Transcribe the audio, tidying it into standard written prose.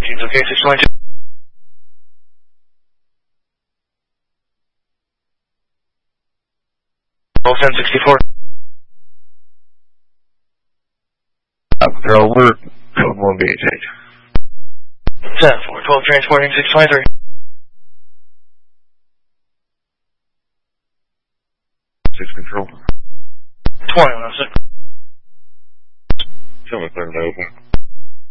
Seems okay, 622. Roll 1064. Control alert. Code 1 BH8. 10-4-12 transporting 623. 6 control. 2106. Show me clear to open.